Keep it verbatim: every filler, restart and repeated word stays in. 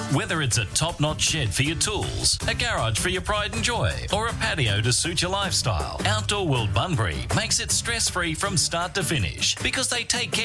Whether it's a top-notch shed for your tools, a garage for your pride and joy, or a patio to suit your lifestyle, Outdoor World Bunbury makes it stress-free from start to finish because they take care